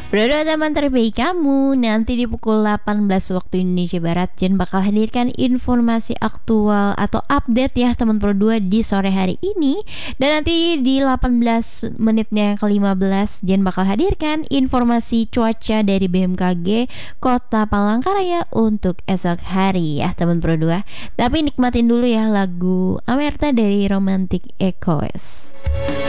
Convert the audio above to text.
Bro, teman terbaik kamu, nanti di pukul 18 waktu Indonesia Barat Jen bakal hadirkan informasi aktual atau update ya teman Pro 2 di sore hari ini. Dan nanti di 18 menitnya yang ke-15 Jen bakal hadirkan informasi cuaca dari BMKG Kota Palangkaraya untuk esok hari ya teman Pro 2. Tapi nikmatin dulu ya lagu Amerta dari Romantic Echoes.